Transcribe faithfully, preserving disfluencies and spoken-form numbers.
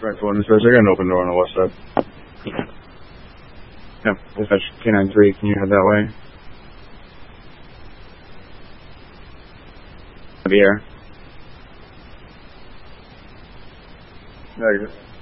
Right, for one, I got an open door on the west side. Yep, dispatch K nine three, can you head that way? The air. Negative.